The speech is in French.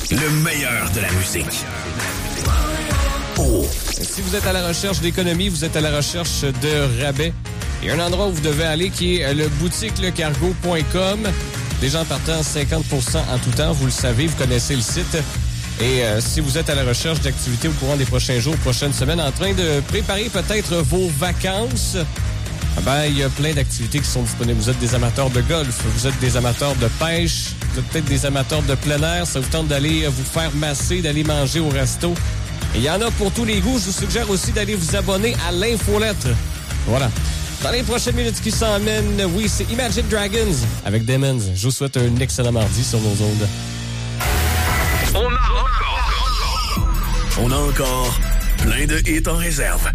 Le meilleur de la musique. Oh. Si vous êtes à la recherche d'économie, vous êtes à la recherche de rabais, il y a un endroit où vous devez aller qui est le boutiquelecargo.com. Les gens partant 50% en tout temps, vous le savez, vous connaissez le site. Et si vous êtes à la recherche d'activités au courant des prochains jours, prochaines semaines, en train de préparer peut-être vos vacances, il y a plein d'activités qui sont disponibles. Vous êtes des amateurs de golf, vous êtes des amateurs de pêche, vous êtes peut-être des amateurs de plein air, ça vous tente d'aller vous faire masser, d'aller manger au resto. Et il y en a pour tous les goûts. Je vous suggère aussi d'aller vous abonner à l'infolettre. Voilà. Dans les prochaines minutes qui s'en mènent, oui, c'est Imagine Dragons avec Demons. Je vous souhaite un excellent mardi sur nos ondes. On a encore plein de hits en réserve.